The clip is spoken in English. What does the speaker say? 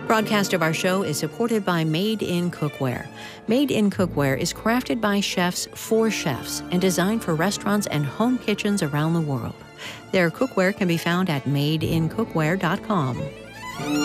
Broadcast of our show is supported by Made in Cookware. Made in Cookware is crafted by chefs for chefs and designed for restaurants and home kitchens around the world. Their cookware can be found at madeincookware.com.